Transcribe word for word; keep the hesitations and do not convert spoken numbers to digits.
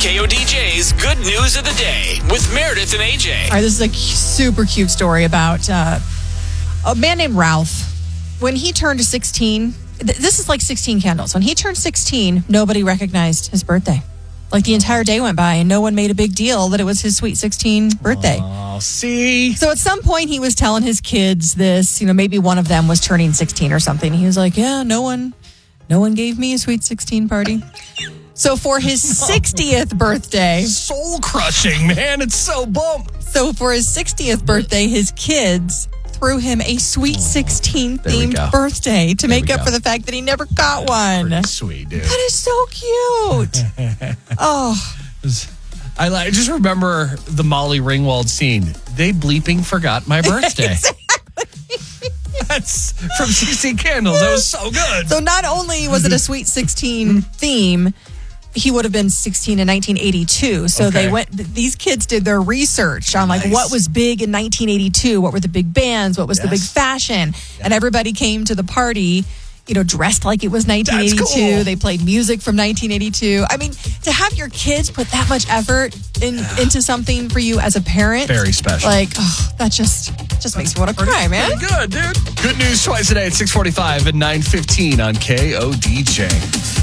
K O D J's Good News of the Day with Meredith and A J. All right, this is a super cute story about uh, a man named Ralph. When he turned sixteen, th- this is like sixteen candles. When he turned sixteen, nobody recognized his birthday. Like the entire day went by and no one made a big deal that it was his sweet sixteen birthday. Oh, see? So at some point he was telling his kids this, you know, maybe one of them was turning sixteen or something. He was like, yeah, no one, no one gave me a sweet sixteen party. So for his sixtieth birthday. Soul crushing, man. It's so bump. So for his sixtieth birthday, his kids threw him a sweet sixteen themed birthday to There make we up go. for the fact that he never got one. Pretty sweet, dude. That is so cute. Oh, I like. Just remember the Molly Ringwald scene. They bleeping forgot my birthday. That's from sixteen Candles. That was so good. so not only was it a sweet sixteen theme, he would have been sixteen in nineteen eighty-two. So Okay. they went, th- these kids did their research on like Nice. what was big in nineteen eighty-two, what were the big bands, what was the big Yes. fashion. And everybody came to the party, you know, dressed like it was nineteen eighty-two. That's cool. They played music from nineteen eighty-two. I mean, to have your kids put that much effort in, into something for you as a parent. Very special. Like, oh, that just, just makes me want to cry, man. Pretty good, dude. Good news twice a day at six forty-five and nine fifteen on K O D J.